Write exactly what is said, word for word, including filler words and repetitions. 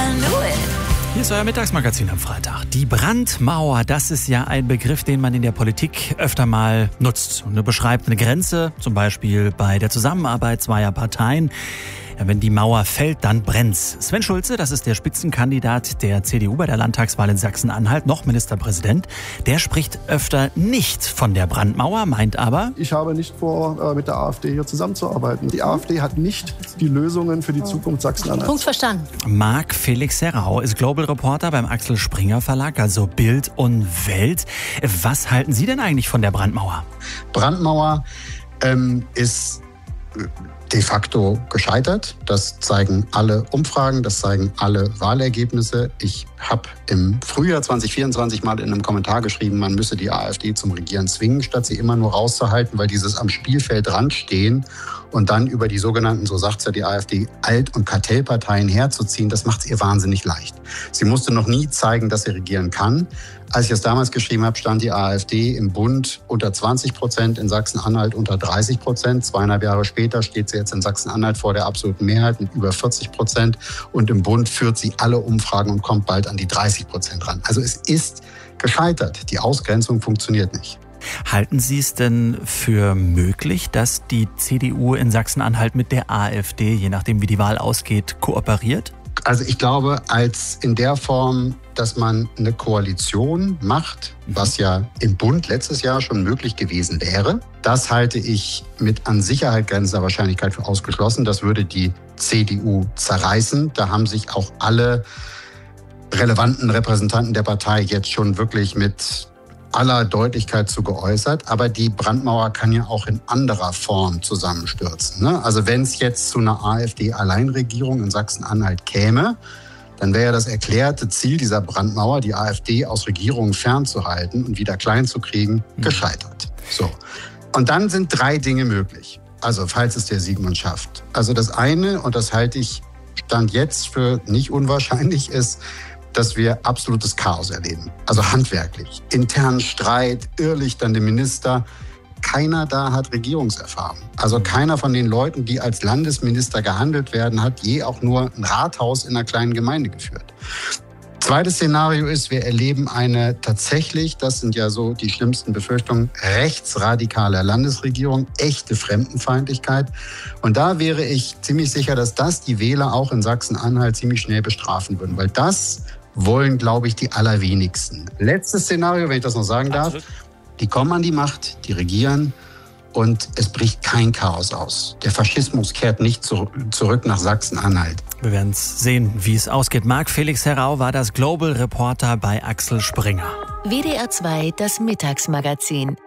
knew it. Hier ist euer Mittagsmagazin am Freitag. Die Brandmauer, das ist ja ein Begriff, den man in der Politik öfter mal nutzt. Und er beschreibt eine Grenze, zum Beispiel bei der Zusammenarbeit zweier Parteien. Ja, wenn die Mauer fällt, dann brennt's. Sven Schulze, das ist der Spitzenkandidat der C D U bei der Landtagswahl in Sachsen-Anhalt, noch Ministerpräsident. Der spricht öfter nicht von der Brandmauer, meint aber: Ich habe nicht vor, mit der AfD hier zusammenzuarbeiten. Die AfD hat nicht die Lösungen für die Zukunft Sachsen-Anhalts. Punkt verstanden. Marc Felix Serrao ist Global Reporter beim Axel Springer Verlag, also Bild und Welt. Was halten Sie denn eigentlich von der Brandmauer? Brandmauer ähm, ist de facto gescheitert. Das zeigen alle Umfragen, das zeigen alle Wahlergebnisse. Ich habe im Frühjahr zwanzig vierundzwanzig mal in einem Kommentar geschrieben, man müsse die AfD zum Regieren zwingen, statt sie immer nur rauszuhalten, weil dieses am Spielfeldrand stehen und dann über die sogenannten, so sagt es ja die AfD, Alt- und Kartellparteien herzuziehen, das macht es ihr wahnsinnig leicht. Sie musste noch nie zeigen, dass sie regieren kann. Als ich es damals geschrieben habe, stand die AfD im Bund unter zwanzig Prozent, in Sachsen-Anhalt unter dreißig Prozent. Zweieinhalb Jahre später steht sie jetzt in Sachsen-Anhalt vor der absoluten Mehrheit mit über vierzig Prozent. Und im Bund führt sie alle Umfragen und kommt bald an die dreißig Prozent ran. Also es ist gescheitert. Die Ausgrenzung funktioniert nicht. Halten Sie es denn für möglich, dass die C D U in Sachsen-Anhalt mit der AfD, je nachdem wie die Wahl ausgeht, kooperiert? Also ich glaube, als in der Form, dass man eine Koalition macht, was ja im Bund letztes Jahr schon möglich gewesen wäre, das halte ich mit an Sicherheit grenzender Wahrscheinlichkeit für ausgeschlossen. Das würde die C D U zerreißen. Da haben sich auch alle relevanten Repräsentanten der Partei jetzt schon wirklich mit aller Deutlichkeit zu geäußert. Aber die Brandmauer kann ja auch in anderer Form zusammenstürzen. Ne? Also wenn es jetzt zu einer AfD-Alleinregierung in Sachsen-Anhalt käme, dann wäre ja das erklärte Ziel dieser Brandmauer, die AfD aus Regierungen fernzuhalten und wieder klein zu kriegen, gescheitert. So. Und dann sind drei Dinge möglich. Also falls es der Sigmund schafft. Also das eine, und das halte ich Stand jetzt für nicht unwahrscheinlich, ist, dass wir absolutes Chaos erleben. Also handwerklich, internen Streit, irrlichternde Minister. Keiner da hat Regierungserfahrung. Also keiner von den Leuten, die als Landesminister gehandelt werden, hat je auch nur ein Rathaus in einer kleinen Gemeinde geführt. Zweites Szenario ist, wir erleben eine tatsächlich, das sind ja so die schlimmsten Befürchtungen, rechtsradikale Landesregierung, echte Fremdenfeindlichkeit. Und da wäre ich ziemlich sicher, dass das die Wähler auch in Sachsen-Anhalt ziemlich schnell bestrafen würden, weil das wollen, glaube ich, die allerwenigsten. Letztes Szenario, wenn ich das noch sagen darf. Absolut. Die kommen an die Macht, die regieren und es bricht kein Chaos aus. Der Faschismus kehrt nicht zu, zurück nach Sachsen-Anhalt. Wir werden sehen, wie es ausgeht. Marc Felix Serrao war das Global Reporter bei Axel Springer. W D R zwei, das Mittagsmagazin.